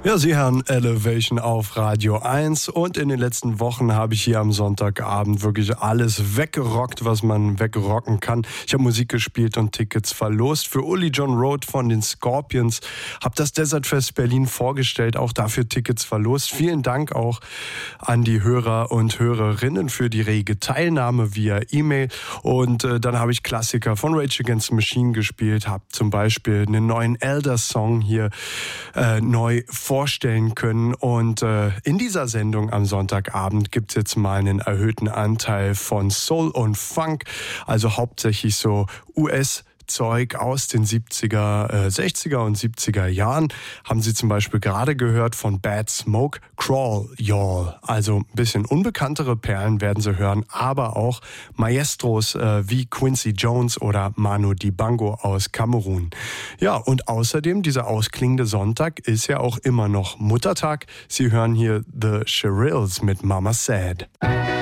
Ja, Sie hören Elevation auf Radio 1 und in den letzten Wochen habe ich hier am Sonntagabend wirklich alles weggerockt, was man wegrocken kann. Ich habe Musik gespielt und Tickets verlost für Uli John Roth von den Scorpions, habe das Desert Fest Berlin vorgestellt, auch dafür Tickets verlost. Vielen Dank auch an die Hörer und Hörerinnen für die rege Teilnahme via E-Mail und dann habe ich Klassiker von Rage Against the Machine gespielt, habe zum Beispiel einen neuen Elder-Song hier neu vorstellen können. Und in dieser Sendung am Sonntagabend gibt es jetzt mal einen erhöhten Anteil von Soul und Funk, also hauptsächlich so US-Zeug aus den 60er und 70er Jahren. Haben Sie zum Beispiel gerade gehört von Bad Smoke, Crawl Y'all. Also ein bisschen unbekanntere Perlen werden Sie hören, aber auch Maestros wie Quincy Jones oder Manu Dibango aus Kamerun. Ja, und außerdem, dieser ausklingende Sonntag ist ja auch immer noch Muttertag. Sie hören hier The Shirelles mit Mama Said.